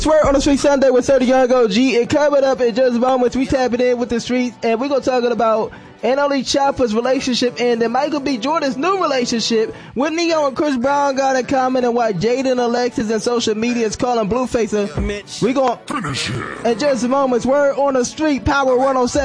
Swear on the Street Sunday with 30 Young OG, and coming up in just moments, we tapping in with the streets, and we're going to talk about NLE Choppa's relationship and then Michael B. Jordan's new relationship, what Neo and Chris Brown got in common, and why Jaden Alexis and social media is calling Blueface. We going to finish it in just moments. Word on the Street, Power 107.